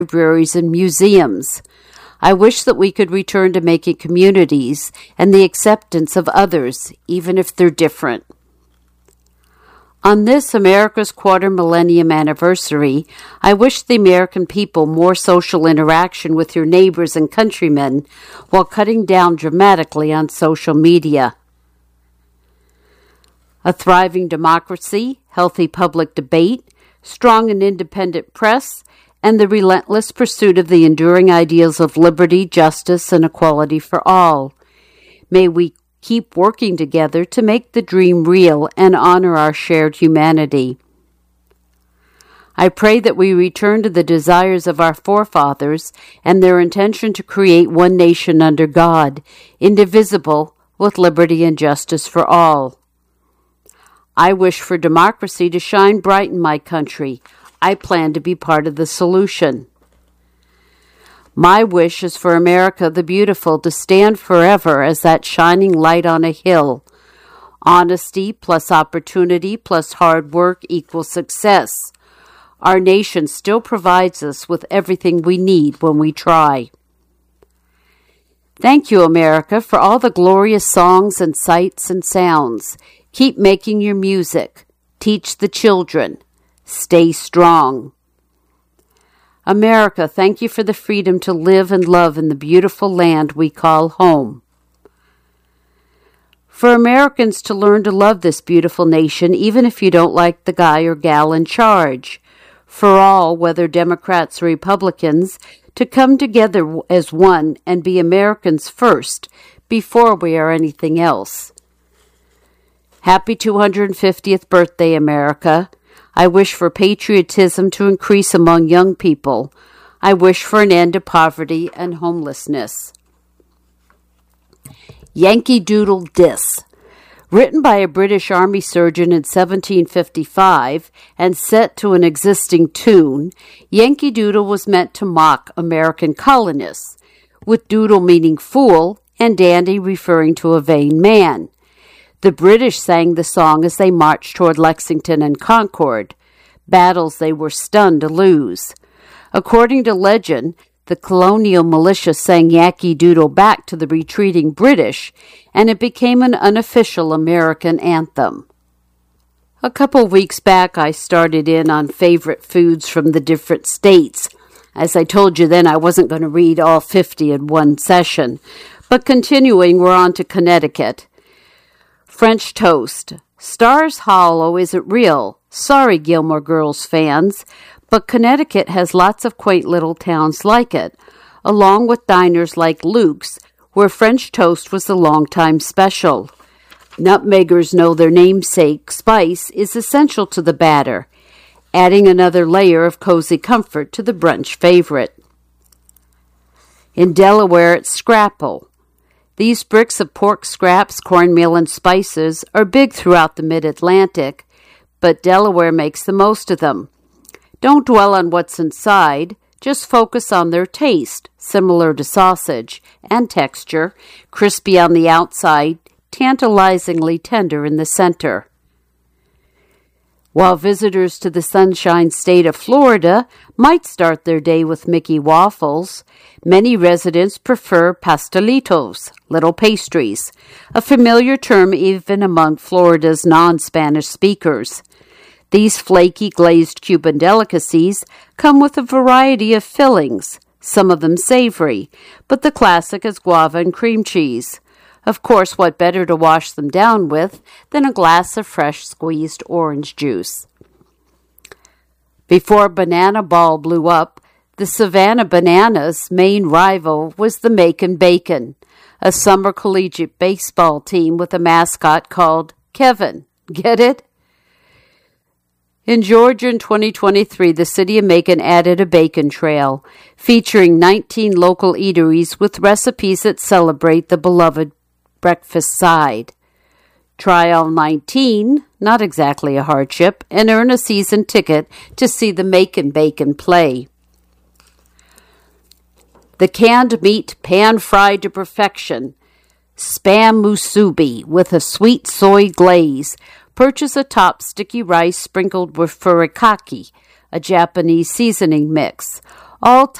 libraries and museums. I wish that we could return to making communities and the acceptance of others, even if they're different. On this America's quarter millennium anniversary, I wish the American people more social interaction with your neighbors and countrymen while cutting down dramatically on social media. A thriving democracy, healthy public debate, strong and independent press, and the relentless pursuit of the enduring ideals of liberty, justice, and equality for all. May we keep working together to make the dream real and honor our shared humanity. I pray that we return to the desires of our forefathers and their intention to create one nation under God, indivisible, with liberty and justice for all. I wish for democracy to shine bright in my country. I plan to be part of the solution. My wish is for America the Beautiful to stand forever as that shining light on a hill. Honesty plus opportunity plus hard work equals success. Our nation still provides us with everything we need when we try. Thank you, America, for all the glorious songs and sights and sounds. Keep making your music. Teach the children. Stay strong. America, thank you for the freedom to live and love in the beautiful land we call home. For Americans to learn to love this beautiful nation, even if you don't like the guy or gal in charge. For all, whether Democrats or Republicans, to come together as one and be Americans first, before we are anything else. Happy 250th birthday, America. I wish for patriotism to increase among young people. I wish for an end to poverty and homelessness. Yankee Doodle Diss. Written by a British Army surgeon in 1755 and set to an existing tune, Yankee Doodle was meant to mock American colonists, with doodle meaning fool and dandy referring to a vain man. The British sang the song as they marched toward Lexington and Concord, battles they were stunned to lose. According to legend, the colonial militia sang Yankee Doodle back to the retreating British, and it became an unofficial American anthem. A couple weeks back, I started in on favorite foods from the different states. As I told you then, I wasn't going to read all 50 in one session. But continuing, we're on to Connecticut. French toast. Stars Hollow isn't real. Sorry, Gilmore Girls fans, but Connecticut has lots of quaint little towns like it, along with diners like Luke's, where French toast was the long-time special. Nutmeggers know their namesake spice is essential to the batter, adding another layer of cozy comfort to the brunch favorite. In Delaware, it's Scrapple. These bricks of pork scraps, cornmeal, and spices are big throughout the mid-Atlantic, but Delaware makes the most of them. Don't dwell on what's inside, just focus on their taste, similar to sausage, and texture, crispy on the outside, tantalizingly tender in the center. While visitors to the Sunshine State of Florida might start their day with Mickey waffles, many residents prefer pastelitos, little pastries, a familiar term even among Florida's non-Spanish speakers. These flaky glazed Cuban delicacies come with a variety of fillings, some of them savory, but the classic is guava and cream cheese. Of course, what better to wash them down with than a glass of fresh squeezed orange juice? Before Banana Ball blew up, the Savannah Bananas' main rival was the Macon Bacon, a summer collegiate baseball team with a mascot called Kevin. Get it? In Georgia in 2023, the city of Macon added a bacon trail, featuring 19 local eateries with recipes that celebrate the beloved breakfast side. Try all 19, not exactly a hardship, and earn a season ticket to see the Macon Bacon play. The canned meat pan-fried to perfection, Spam musubi with a sweet soy glaze. Purchase atop sticky rice sprinkled with furikake, a Japanese seasoning mix. All